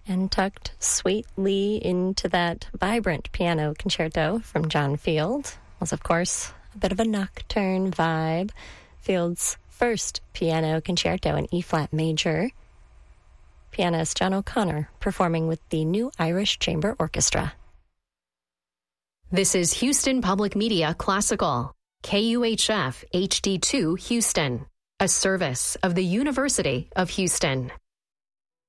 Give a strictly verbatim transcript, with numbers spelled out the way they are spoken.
And tucked sweetly into that vibrant piano concerto from John Field was, of course, a bit of a nocturne vibe. Field's first piano concerto in E-flat major. Pianist John O'Connor performing with the New Irish Chamber Orchestra. This is Houston Public Media Classical, K U H F H D two Houston, a service of the University of Houston.